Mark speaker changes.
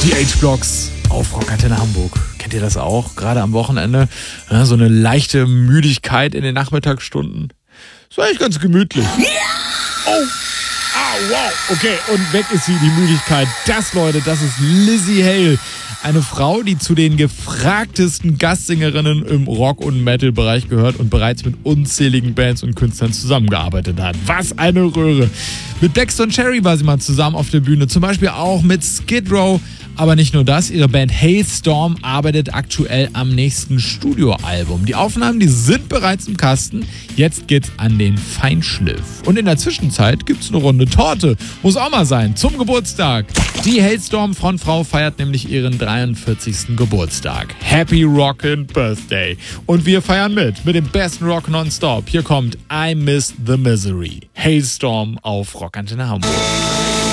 Speaker 1: Die H-Blocks auf Rockantenne Hamburg. Kennt ihr das auch? Gerade am Wochenende. Ja, so eine leichte Müdigkeit in den Nachmittagsstunden. Ist eigentlich ganz gemütlich. Oh! Ah, wow. Okay, und weg ist sie, die Müdigkeit. Das, Leute, das ist Lzzy Hale. Eine Frau, die zu den gefragtesten Gastsingerinnen im Rock- und Metal-Bereich gehört und bereits mit unzähligen Bands und Künstlern zusammengearbeitet hat. Was eine Röhre. Mit Blackstone Cherry war sie mal zusammen auf der Bühne, zum Beispiel auch mit Skid Row. Aber nicht nur das, ihre Band Halestorm arbeitet aktuell am nächsten Studioalbum. Die Aufnahmen, die sind bereits im Kasten. Jetzt geht's an den Feinschliff. Und in der Zwischenzeit gibt's eine Runde Torte. Muss auch mal sein, zum Geburtstag. Die Halestorm-Frontfrau feiert nämlich ihren 43. Geburtstag. Happy Rockin' Birthday. Und wir feiern mit dem besten Rock nonstop. Hier kommt I Miss the Misery. Halestorm auf Rockantenne Hamburg.